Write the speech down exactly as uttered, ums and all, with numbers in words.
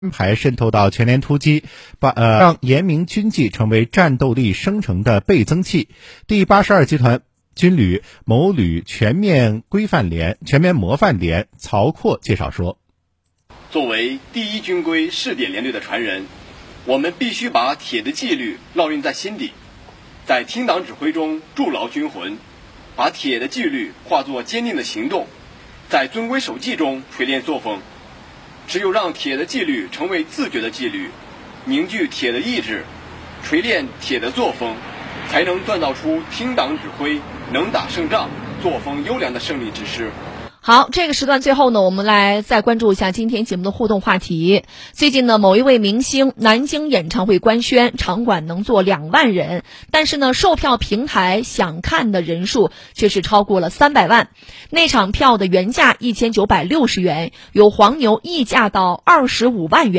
安排渗透到全连突击，把呃让严明军纪成为战斗力生成的倍增器。第八十二集团军旅某旅全面规范连、全面模范连曹阔介绍说， 作为第一军规试点连队的传人，我们必须把铁的纪律烙印在心底，在听党指挥中筑牢军魂，把铁的纪律化作坚定的行动，在遵规守纪中锤炼作风。只有让铁的纪律成为自觉的纪律，凝聚铁的意志，锤炼铁的作风，才能锻造出听党指挥、能打胜仗、作风优良的胜利之师。 好，这个时段最后呢，我们来再关注一下今天节目的互动话题。最近呢，某一位明星南京演唱会官宣，场馆能坐两万人，但是呢，售票平台想看的人数却是超过了三百万。那场票的原价一千九百六十元，有黄牛溢价到二十五万元。